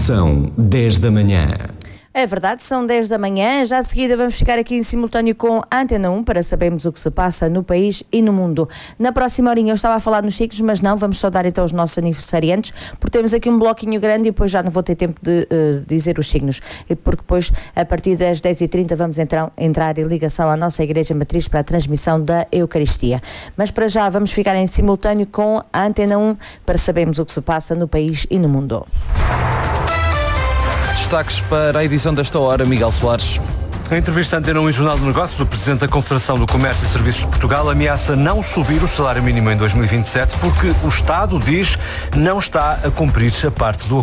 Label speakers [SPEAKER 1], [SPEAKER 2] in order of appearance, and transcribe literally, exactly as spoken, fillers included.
[SPEAKER 1] São dez da manhã.
[SPEAKER 2] É verdade, são dez da manhã. Já de seguida vamos ficar aqui em simultâneo com a Antena um para sabermos o que se passa no país e no mundo. Na próxima horinha eu estava a falar nos signos, mas não, vamos saudar então os nossos aniversariantes, porque temos aqui um bloquinho grande e depois já não vou ter tempo de uh, dizer os signos, porque depois, a partir das dez e trinta, vamos entrar, entrar em ligação à nossa Igreja Matriz para a transmissão da Eucaristia. Mas para já vamos ficar em simultâneo com a Antena um para sabermos o que se passa no país e no mundo.
[SPEAKER 3] Destaques para a edição desta hora, Miguel Soares.
[SPEAKER 4] A entrevista Antena um em Jornal de Negócios, o Presidente da Confederação do Comércio e Serviços de Portugal ameaça não subir o salário mínimo em dois mil e vinte e sete porque o Estado, diz, não está a cumprir a parte do